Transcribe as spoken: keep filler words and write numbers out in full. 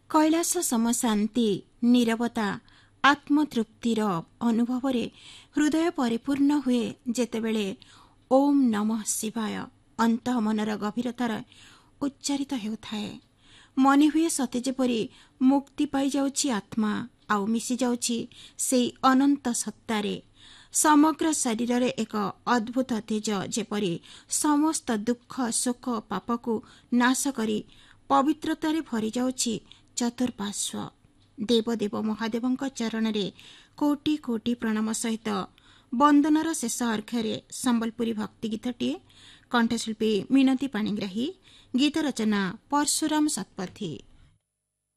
कैलास सम शांति नीरवता आत्मतृप्तिर अनुभव हृदय परिपूर्ण हुए जेतेबेले ओम नमः शिवाय अंत मनर गभीरतार उच्चारित हेउथाए। मने हुए सते जेपरि मुक्ति पाई जाउछि आत्मा आउ मिसी जाउछि सेई अनंत सत्तारे। समग्र शरीर रे एक अद्भुत तेज जेपरि समस्त दुख शोक पापकु नाश करी पवित्रतारे भरी जाउछि चतुर्पार्श्व। देवदेव महादेवଙ୍କ चरणरे कोटि कोटि प्रणाम सहित वंदनार शेष अर्घ्ୟରେ संबलपुरी भक्ति गीतटीए। कंठशिल्पी मिनती पाणिग्राही, गीत रचना परशुराम शतपथी।